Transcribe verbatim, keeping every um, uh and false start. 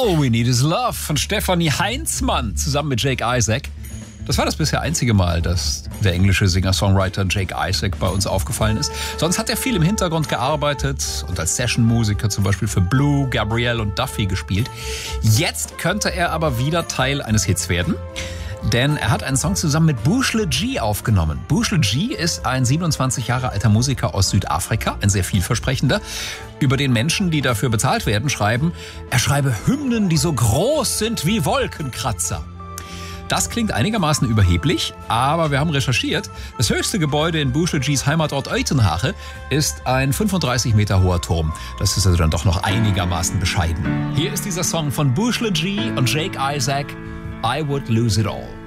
All We Need Is Love von Stefanie Heinzmann zusammen mit Jake Isaac. Das war das bisher einzige Mal, dass der englische Singer-Songwriter Jake Isaac bei uns aufgefallen ist. Sonst hat er viel im Hintergrund gearbeitet und als Session-Musiker zum Beispiel für Blue, Gabrielle und Duffy gespielt. Jetzt könnte er aber wieder Teil eines Hits werden. Denn er hat einen Song zusammen mit Bushle G aufgenommen. Bushle G ist ein siebenundzwanzig Jahre alter Musiker aus Südafrika, ein sehr vielversprechender. Über den Menschen, die dafür bezahlt werden, schreiben, er schreibe Hymnen, die so groß sind wie Wolkenkratzer. Das klingt einigermaßen überheblich, aber wir haben recherchiert. Das höchste Gebäude in Bushle G's Heimatort Uitenhage ist ein fünfunddreißig Meter hoher Turm. Das ist also dann doch noch einigermaßen bescheiden. Hier ist dieser Song von Bushle G und Jake Isaac, I Would Lose It All.